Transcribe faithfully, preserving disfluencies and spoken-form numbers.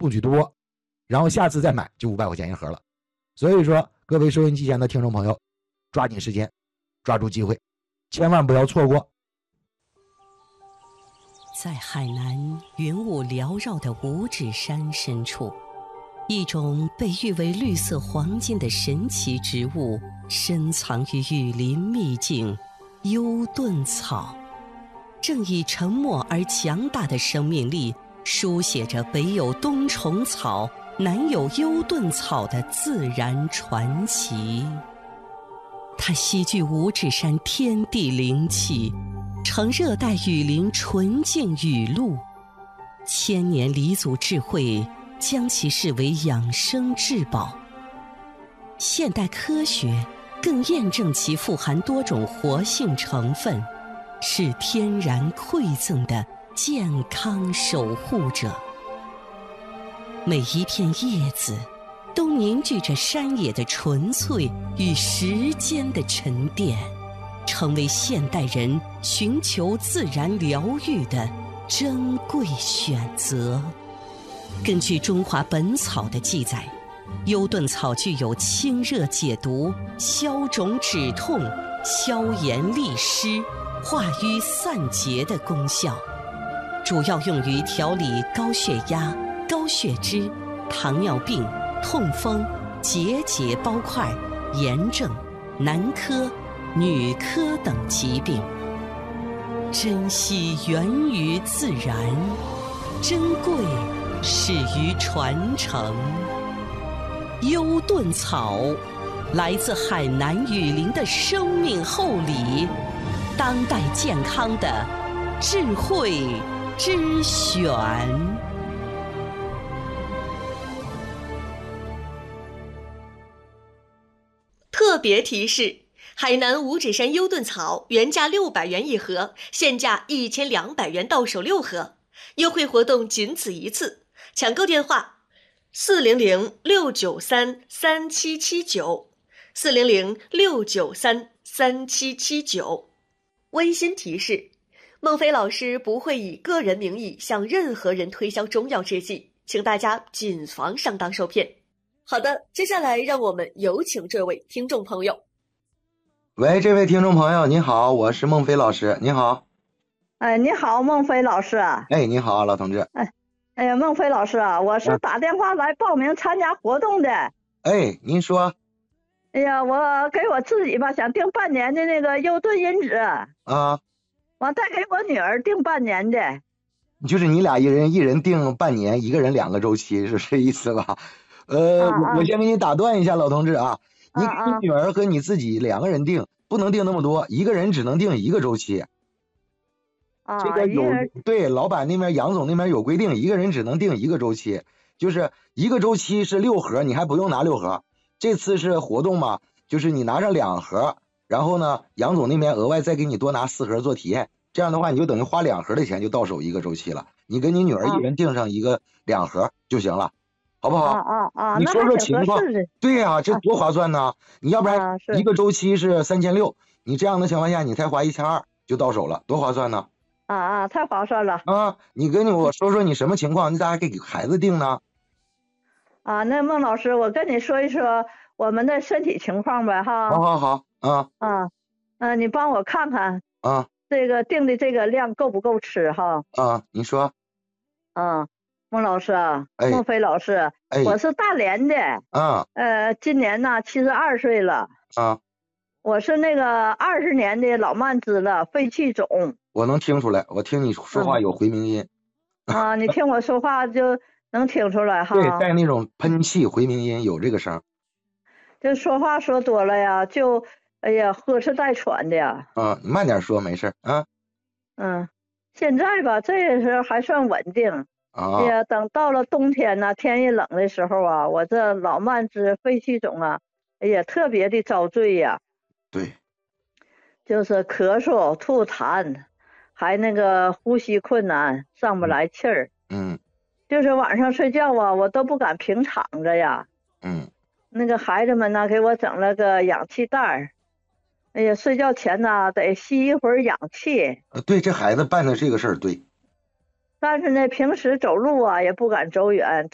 不许多，然后下次再买就五百块钱一盒了。所以说各位收音机前的听众朋友，抓紧时间，抓住机会，千万不要错过。 在海南云雾缭绕的五指山深处，一种被誉为绿色黄金的神奇植物深藏于雨林秘境幽盾草，正以沉默而强大的生命力书写着北有冬虫草，南有幽盾草的自然传奇。它吸聚五指山天地灵气，呈热带雨林纯净雨露，千年黎族智慧将其视为养生至宝。现代科学更验证其富含多种活性成分，是天然馈赠的健康守护者。每一片叶子都凝聚着山野的纯粹与时间的沉淀，成为现代人寻求自然疗愈的珍贵选择。根据《中华本草》的记载，幽盾草具有清热解毒、消肿止痛、消炎利湿、化瘀散结的功效，主要用于调理高血压、高血脂、糖尿病、痛风、结节包块、炎症、男科、女科等疾病。珍惜源于自然，珍贵始于传承。幽盾草来自海南雨林的生命厚礼，当代健康的智慧之选。 特别提示：海南五指山幽盾草原价六百元一盒，现价一千两百元到手六盒，优惠活动仅此一次。抢购电话：四零零六九三三七七九，四零零六九三三七七九。温馨提示：孟非老师不会以个人名义向任何人推销中药制剂，请大家谨防上当受骗。好的，接下来让我们有请这位听众朋友。 喂，这位听众朋友，你好，我是孟非老师，你好。 哎，你好，孟非老师啊。 哎，你好，老同志。 哎，哎呀，孟非老师啊，我是打电话来报名参加活动的。 哎，您说。 哎呀，我给我自己吧，想订半年的那个幽盾因子啊， 完再给我女儿订半年的。 就是你俩一人一人订半年，一个人两个周期，是这意思吧？呃， 啊啊我先给你打断一下，老同志啊，你啊啊你女儿和你自己两个人订，不能订那么多，一个人只能订一个周期。 啊， 这个有一人对老板那边杨总那边有规定，一个人只能订一个周期，就是一个周期是六盒，你还不用拿六盒。这次是活动嘛，就是你拿上两盒，然后呢，杨总那边额外再给你多拿四盒做体验，这样的话你就等于花两盒的钱就到手一个周期了。你跟你女儿一人订上一个两盒就行了，好不好？ 啊啊啊， 你说那还挺说情况合适的。 对呀、这多划算呢！你要不然啊是一个周期是三千六，你这样的情况下你才花一千二就到手了，多划算呢！ 啊啊，太划算了啊，你跟你我说说你什么情况？你咋还给孩子订呢？ 啊！那孟老师，我跟你说一说我们的身体情况呗，哈。 好好好，啊啊，嗯、你帮我看看啊这个订的这个量够不够吃哈？ 啊，你说， 啊，孟老师啊， 哎孟非老师， 哎我是大连的， 啊呃，今年呢七十二岁了， 啊， 我是那个二十年的老慢支了，肺气肿我能听出来，我听你说话有回鸣音， 啊，你听我说话就能听出来哈。 对，带那种喷气回鸣音，有这个声就说话说多了呀，就哎呀喝哧带喘的呀。 啊，你慢点说，没事啊嗯，现在吧，这时候还算稳定。哎啊呀，等到了冬天呢，天一冷的时候啊，我这老慢支、肺气肿啊，哎呀，特别的遭罪呀。 对， 就是咳嗽、吐痰，还那个呼吸困难，上不来气儿。 嗯就是晚上睡觉啊，我都不敢平躺着呀。 嗯那个孩子们呢，给我整了个氧气袋儿。哎呀，睡觉前呢得吸一会儿氧气， 呃对，这孩子办的这个事儿对。 但是呢，平时走路啊也不敢走远，